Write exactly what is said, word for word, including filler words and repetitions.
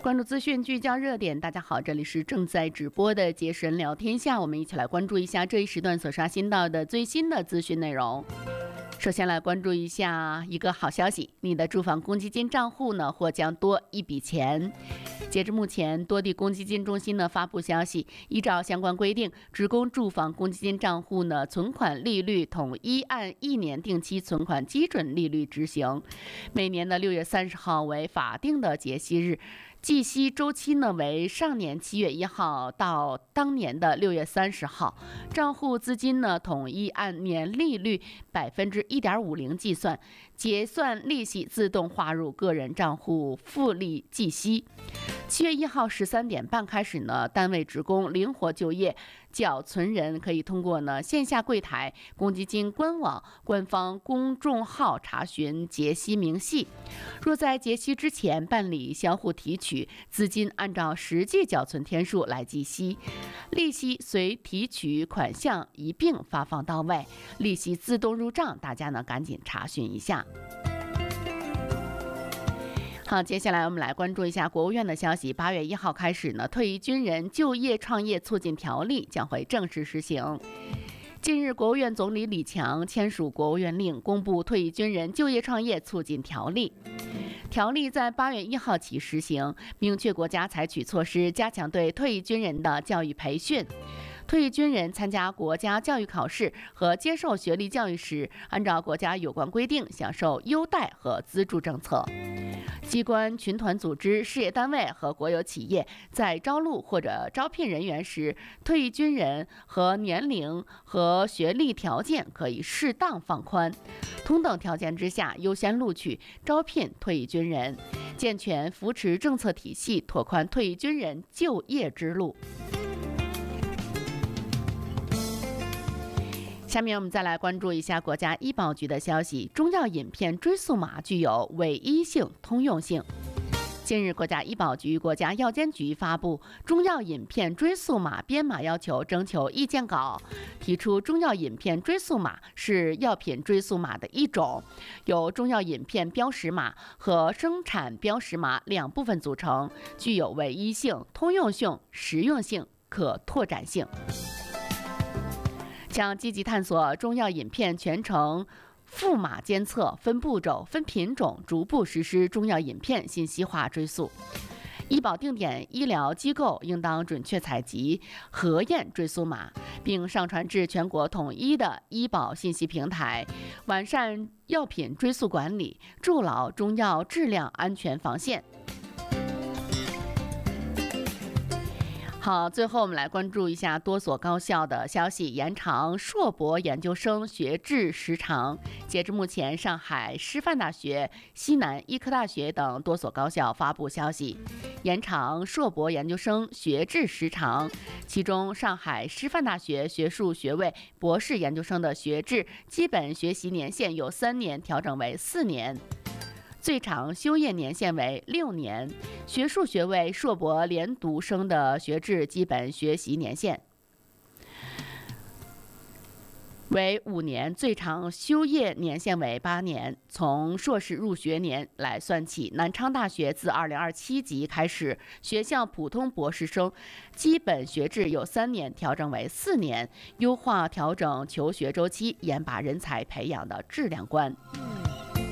关注资讯，聚焦热点。大家好，这里是正在直播的杰神聊天下，我们一起来关注一下这一时段所刷新到的最新的资讯内容。首先来关注一下一个好消息，你的住房公积金账户呢或将多一笔钱。截至目前，多地公积金中心呢发布消息，依照相关规定，职工住房公积金账户呢存款利率统一按一年定期存款基准利率执行，每年的六月三十号为法定的结息日。计息周期呢为上年七月一号到当年的六月三十号，账户资金呢统一按年利率百分之一点五零计算，结算利息自动划入个人账户复利计息。七月一号十三点半开始呢，单位职工灵活就业缴存人可以通过呢线下柜台、公积金官网、官方公众号查询结息明细。若在结息之前办理相互提取，资金按照实际缴存天数来计息，利息随提取款项一并发放到位，利息自动入账，大家呢赶紧查询一下。好，接下来我们来关注一下国务院的消息。八月一号开始呢，退役军人就业创业促进条例将会正式实行。近日，国务院总理李强签署国务院令，公布退役军人就业创业促进条例。条例在八月一号起实行，明确国家采取措施加强对退役军人的教育培训。退役军人参加国家教育考试和接受学历教育时，按照国家有关规定享受优待和资助政策。机关、群团组织、事业单位和国有企业在招录或者招聘人员时，退役军人和年龄和学历条件可以适当放宽，同等条件之下优先录取招聘退役军人，健全扶持政策体系，拓宽退役军人就业之路。下面我们再来关注一下国家医保局的消息，中药饮片追溯码具有唯一性、通用性。近日，国家医保局、国家药监局发布中药饮片追溯码编码要求征求意见稿，提出中药饮片追溯码是药品追溯码的一种，由中药饮片标识码和生产标识码两部分组成，具有唯一性、通用性、实用性、可拓展性。将积极探索中药饮片全程赋码监测，分步骤、分品种逐步实施中药饮片信息化追溯。医保定点医疗机构应当准确采集、核验追溯码，并上传至全国统一的医保信息平台，完善药品追溯管理，筑牢中药质量安全防线。好，最后我们来关注一下多所高校的消息，延长硕博研究生学制时长。截至目前，上海师范大学、西南医科大学等多所高校发布消息，延长硕博研究生学制时长。其中，上海师范大学学术学位博士研究生的学制基本学习年限由三年调整为四年。最长修业年限为六年，学术学位硕博连读生的学制基本学习年限为五年，最长修业年限为八年。从硕士入学年来算起，南昌大学自二零二七级开始，学校普通博士生基本学制由三年调整为四年，优化调整求学周期，严把人才培养的质量关。